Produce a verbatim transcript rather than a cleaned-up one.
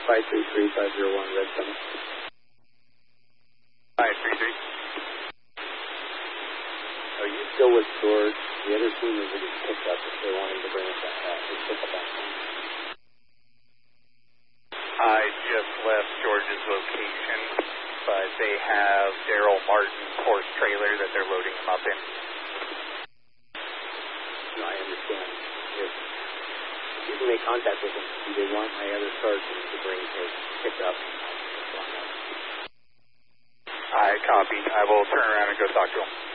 five three three, five zero one, Red Summit. five three three. Are you still with George? The other team is going to pick up if they're wanting to bring us that back. They pick up that one. I just left George's location, but they have Daryl Martin's horse trailer that they're loading them up in. No, I understand. If you can make contact with them, do they want my other sergeant to bring his pickup? I copy. I will turn around and go talk to him.